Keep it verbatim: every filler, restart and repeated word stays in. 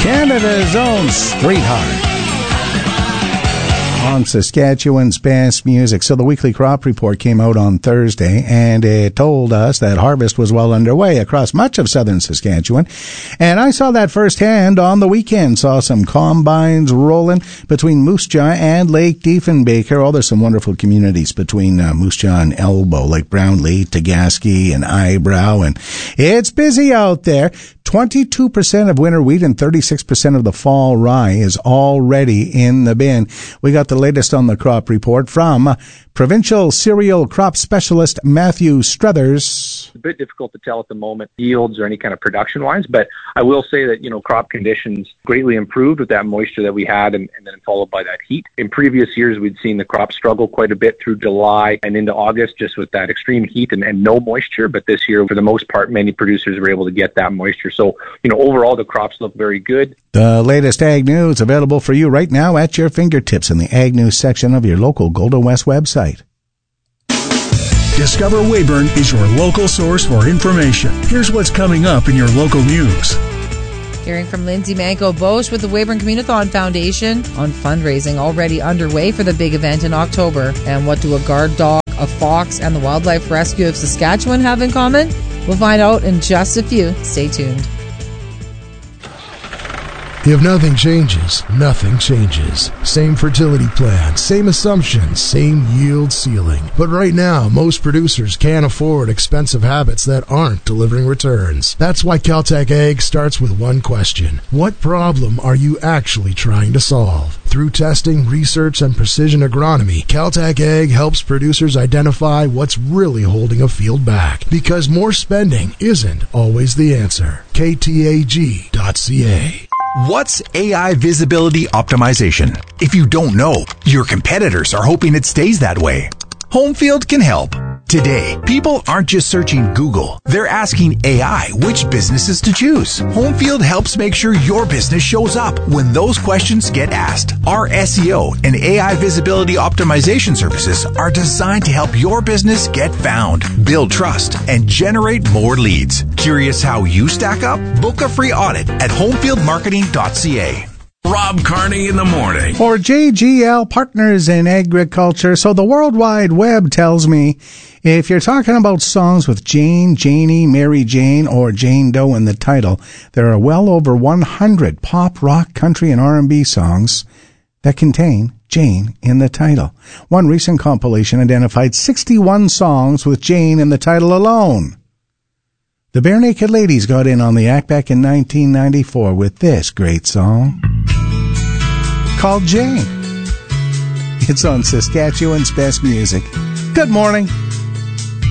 Canada's own Streetheart on Saskatchewan's best music. So the weekly crop report came out on Thursday, and it told us that harvest was well underway across much of southern Saskatchewan. And I saw that firsthand on the weekend. Saw some combines rolling between Moose Jaw and Lake Diefenbaker. Oh, there's some wonderful communities between uh, Moose Jaw and Elbow, like Brownlee, Tagaski, and Eyebrow. And it's busy out there. twenty-two percent of winter wheat and thirty-six percent of the fall rye is already in the bin. We got the latest on the crop report from Provincial Cereal Crop Specialist Matthew Struthers. It's a bit difficult to tell at the moment, yields or any kind of production-wise, but I will say that, you know, crop conditions greatly improved with that moisture that we had and, and then followed by that heat. In previous years, we'd seen the crop struggle quite a bit through July and into August just with that extreme heat and, and no moisture, but this year, for the most part, many producers were able to get that moisture. So, you know, overall, the crops look very good. The latest Ag News available for you right now at your fingertips in the Ag News section of your local Golden West website. Discover Weyburn is your local source for information. Here's what's coming up in your local news. Hearing from Lindsay Manco-Bosch with the Weyburn Communithon Foundation on fundraising already underway for the big event in October. And what do a guard dog, a fox, and the Wildlife Rescue of Saskatchewan have in common? We'll find out in just a few. Stay tuned. If nothing changes, nothing changes. Same fertility plan, same assumptions, same yield ceiling. But right now, most producers can't afford expensive habits that aren't delivering returns. That's why Caltech Ag starts with one question. What problem are you actually trying to solve? Through testing, research, and precision agronomy, Caltech Ag helps producers identify what's really holding a field back. Because more spending isn't always the answer. K T A G dot C A. What's A I visibility optimization? If you don't know, your competitors are hoping it stays that way. Homefield can help. Today, people aren't just searching Google. They're asking A I which businesses to choose. Homefield helps make sure your business shows up when those questions get asked. Our S E O and A I visibility optimization services are designed to help your business get found, build trust, and generate more leads. Curious how you stack up? Book a free audit at homefield marketing dot c a. Rob Carney in the morning. For J G L Partners in Agriculture. So the World Wide Web tells me if you're talking about songs with Jane, Janie, Mary Jane, or Jane Doe in the title, there are well over one hundred pop, rock, country, and R and B songs that contain Jane in the title. One recent compilation identified sixty-one songs with Jane in the title alone. The Bare Naked Ladies got in on the act back in nineteen ninety-four with this great song called Jane. It's on Saskatchewan's best music. Good morning.